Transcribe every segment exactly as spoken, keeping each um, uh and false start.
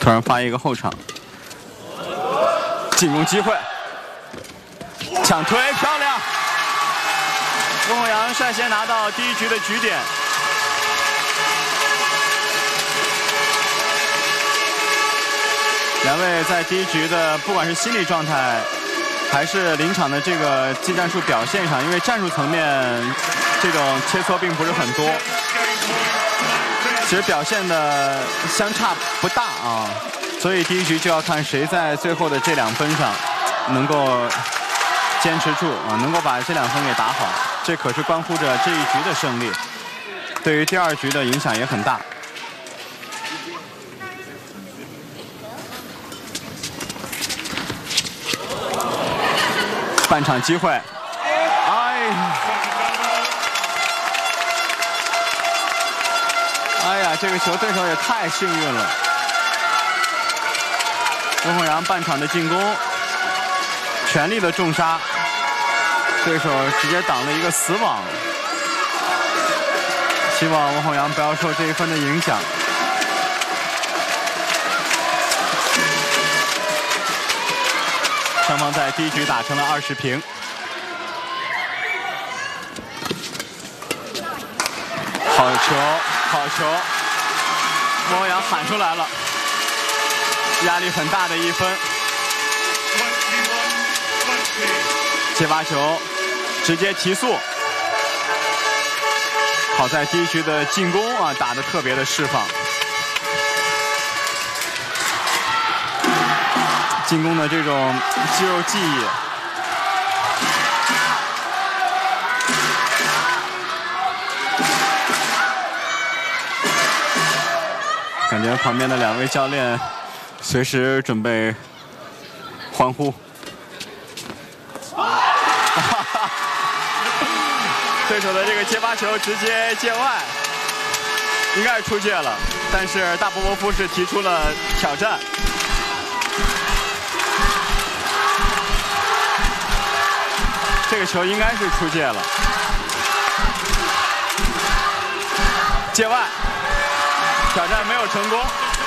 突然发一个后场，进攻机会，抢推漂亮！翁宏阳率先拿到第一局的局点。两位在第一局的不管是心理状态，还是临场的这个技战术表现上，因为战术层面这种切磋并不是很多，其实表现的相差不大啊。所以第一局就要看谁在最后的这两分上能够坚持住啊，能够把这两分给打好，这可是关乎着这一局的胜利，对于第二局的影响也很大。半场机会，哎，哎呀，这个球对手也太幸运了。翁宏阳半场的进攻，全力的重杀，对手直接挡了一个死网。希望翁宏阳不要受这一分的影响。双方在第一局打成了二十平。好球，好球！翁宏阳喊出来了，压力很大的一分。接发球，直接提速。好在第一局的进攻啊打得特别的释放。进攻的这种肌肉记忆，感觉旁边的两位教练随时准备欢呼。对手的这个接发球直接界外，应该是出界了，但是大波波夫是提出了挑战。这个球应该是出界了，界外，挑战没有成功。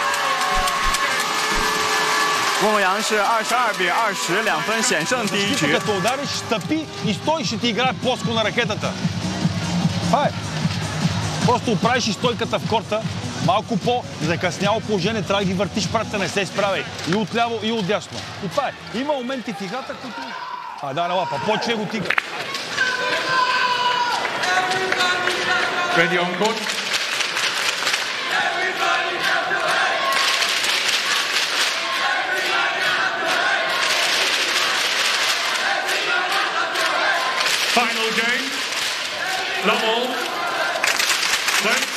翁宏阳是二十二比二十，两分险胜第一局。 Като удариш стъпи и стой, ще ти играе плоско на ракетата. Това е. Просто оправиш и стойката в корта, малко по-закъсняло положение, трябва да ги въртиш прата, не се изправяй. И отляво, и отдясно. И това е. Има моменти в играта, които... А, да, на лапа. Почва го тига. Ready on court. Final game. Love all.